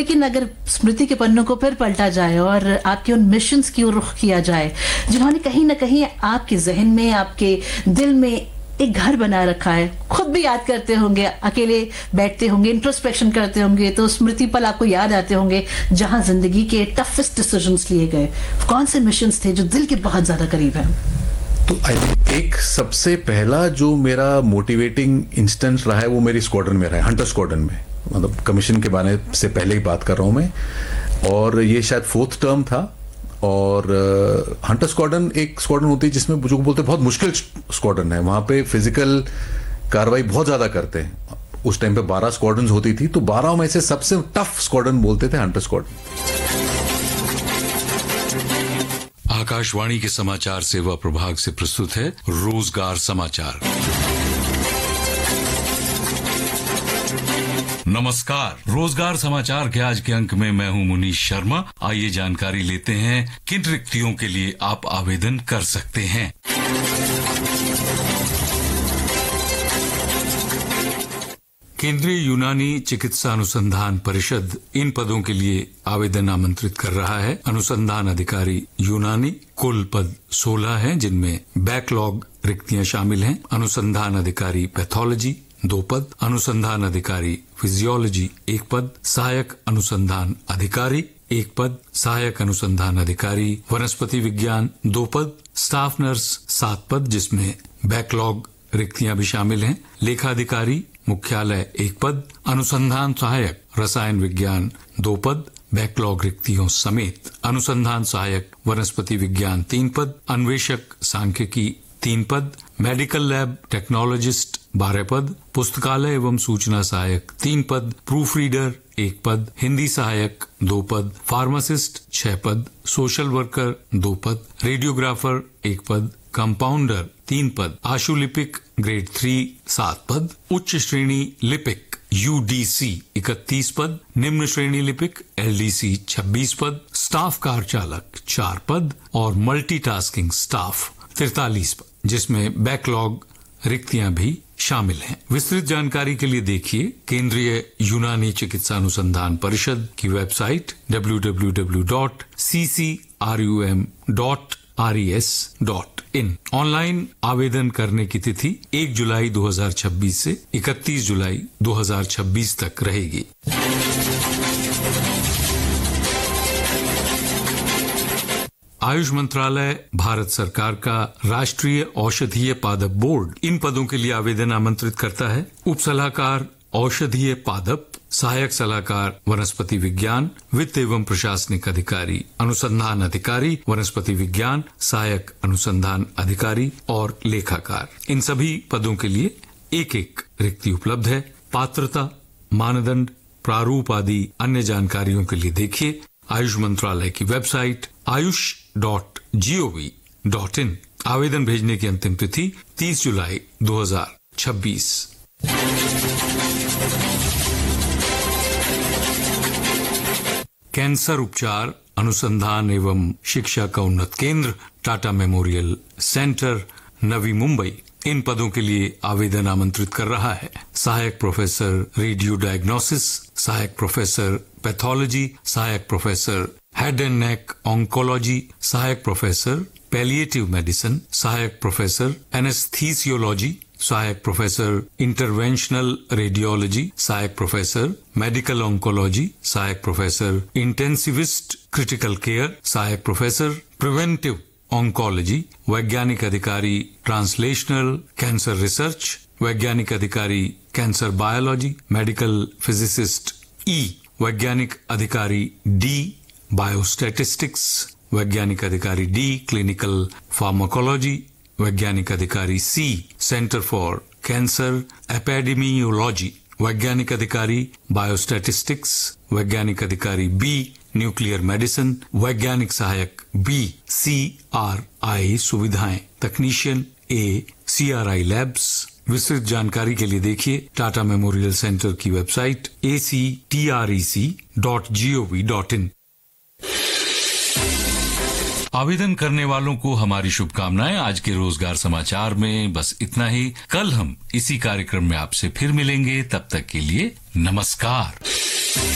लेकिन अगर स्मृति के पन्नों को फिर पलटा जाए और आपके उन मिशंस की ओर रुख किया जाए जिन्होंने कहीं ना कहीं आपके जहन में, आपके दिल में एक घर बना रखा है, खुद भी याद करते होंगे, अकेले बैठते होंगे, इंट्रोस्पेक्शन करते होंगे, तो स्मृति पल आपको याद आते होंगे जहां जिंदगी के टफेस्ट डिसीजंस लिए गए। कौन से मिशंस थे जो दिल के बहुत ज्यादा करीब हैं? तो एक सबसे पहला जो मेरा मोटिवेटिंग इंस्टेंस रहा है वो मेरी स्क्वाड्रन में रहा है, हंटर स्क्वाड्रन में। मतलब कमीशन के बारे से पहले ही बात कर रहा हूं मैं, और ये शायद 4th टर्म था। और हंटर स्क्वाड्रन एक स्क्वाड्रन होती है जिसमें जो बोलते हैं बहुत मुश्किल स्क्वाड्रन है, वहां पे फिजिकल कार्रवाई बहुत ज्यादा करते हैं। उस टाइम पे 12 स्क्वाड्रन होती थी, तो 12 में से सबसे टफ स्क्वाड्रन बोलते थे हंटर स्क्वाड्रन। आकाशवाणी के समाचार सेवा प्रभाग से प्रस्तुत है रोजगार समाचार। नमस्कार, रोजगार समाचार के आज के अंक में मैं हूं मुनीश शर्मा। आइए जानकारी लेते हैं किन रिक्तियों के लिए आप आवेदन कर सकते हैं। केंद्रीय यूनानी चिकित्सा अनुसंधान परिषद इन पदों के लिए आवेदन आमंत्रित कर रहा है। अनुसंधान अधिकारी यूनानी, कुल पद 16 हैं, जिनमें बैकलॉग रिक्तियां शामिल हैं। अनुसंधान अधिकारी पैथोलॉजी 2 पद, अनुसंधान अधिकारी फिजियोलॉजी 1 पद, सहायक अनुसंधान अधिकारी 1 पद, सहायक अनुसंधान अधिकारी वनस्पति विज्ञान 2 पद, स्टाफ नर्स 7 पद जिसमें बैकलॉग रिक्तियां भी शामिल हैं। लेखाधिकारी मुख्यालय 1 पद, अनुसंधान सहायक रसायन विज्ञान 2 पद, बैकलॉग रिक्तियों समेत। अनुसंधान सहायक वनस्पति विज्ञान 3 पद, अन्वेषक सांख्यिकी 3 पद, मेडिकल लैब टेक्नोलॉजिस्ट 12 पद, पुस्तकालय एवं सूचना सहायक 3 पद, प्रूफ रीडर 1 पद, हिंदी सहायक 2 पद, फार्मासिस्ट 6 पद, सोशल वर्कर 2 पद, रेडियोग्राफर 1 पद, कंपाउंडर 3 पद, आशुलिपिक ग्रेड 3 7 पद, उच्च श्रेणी लिपिक UDC 31 पद, निम्न श्रेणी लिपिक LDC 26 पद, स्टाफ कार चालक 4 पद और मल्टीटास्किंग स्टाफ 43 पद, जिसमें बैकलॉग रिक्तियां भी शामिल हैं। विस्तृत जानकारी के लिए देखिए केंद्रीय यूनानी चिकित्सा अनुसंधान परिषद की वेबसाइट www.ccrum.res.in। ऑनलाइन आवेदन करने की तिथि 1 जुलाई 2026 से 31 जुलाई 2026 तक रहेगी। आयुष मंत्रालय भारत सरकार का राष्ट्रीय औषधीय पादप बोर्ड इन पदों के लिए आवेदन आमंत्रित करता है। उप सलाहकार औषधीय पादप, सहायक सलाहकार वनस्पति विज्ञान, वित्त एवं प्रशासनिक अधिकारी, अनुसंधान अधिकारी वनस्पति विज्ञान, सहायक अनुसंधान अधिकारी और लेखाकार, इन सभी पदों के लिए 1-1 रिक्ति उपलब्ध है। पात्रता, मानदंड, प्रारूप आदि अन्य जानकारियों के लिए देखिए आयुष मंत्रालय की वेबसाइट ayush.gov.in। आवेदन भेजने की अंतिम तिथि 30 जुलाई 2026। कैंसर उपचार अनुसंधान एवं शिक्षा का उन्नत केंद्र टाटा मेमोरियल सेंटर नवी मुंबई इन पदों के लिए आवेदन आमंत्रित कर रहा है। सहायक प्रोफेसर रेडियो डायग्नोसिस, सहायक प्रोफेसर पैथोलॉजी, सहायक professor head and neck oncology, सहायक प्रोफेसर पैलिएटिव मेडिसिन, सहायक प्रोफेसर एनेस्थीसियोलॉजी, सहायक प्रोफेसर इंटरवेंशनल रेडियोलॉजी, सहायक प्रोफेसर मेडिकल ऑन्कोलॉजी, सहायक प्रोफेसर इंटेंसिविस्ट क्रिटिकल केयर, सहायक प्रोफेसर प्रिवेंटिव ऑन्कोलॉजी, वैज्ञानिक अधिकारी ट्रांसलेशनल कैंसर रिसर्च, वैज्ञानिक अधिकारी cancer biology, medical physicist E, वैज्ञानिक अधिकारी D, बायोस्टैटिस्टिक्स, वैज्ञानिक अधिकारी D, क्लिनिकल फार्माकोलॉजी, वैज्ञानिक अधिकारी C, centre for cancer epidemiology, वैज्ञानिक अधिकारी बायोस्टैटिस्टिक्स, वैज्ञानिक अधिकारी B, न्यूक्लियर मेडिसिन, वैज्ञानिक सहायक B, CRI सुविधाएं, तकनीशियन A, CRI लैब्स। विस्तृत जानकारी के लिए देखिए टाटा मेमोरियल सेंटर की वेबसाइट actrec.gov.in। आवेदन करने वालों को हमारी शुभकामनाएं। आज के रोजगार समाचार में बस इतना ही। कल हम इसी कार्यक्रम में आपसे फिर मिलेंगे। तब तक के लिए नमस्कार।